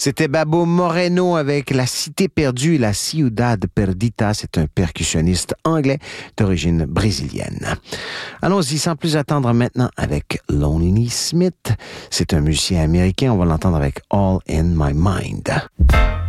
C'était Babo Moreno avec La Cité perdue, La Ciudad Perdita. C'est un percussionniste anglais d'origine brésilienne. Allons-y sans plus attendre maintenant avec Lonely Smith. C'est un musicien américain. On va l'entendre avec All in My Mind.